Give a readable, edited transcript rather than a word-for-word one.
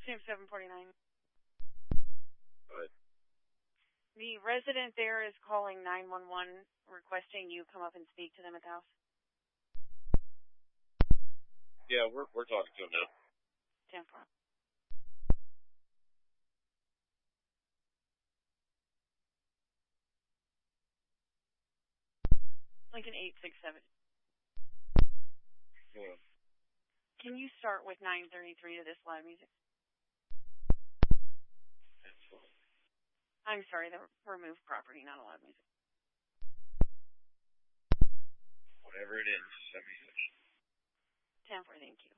Sam 749. But The resident there is calling 911, requesting you come up and speak to them at the house. yeah, we're talking to him now. 10-4. Lincoln 867. Yeah. Can you start with 933 to this live music? That's fine. I'm sorry, the remove property, not a live music. Whatever it is, send me 10-4, thank you.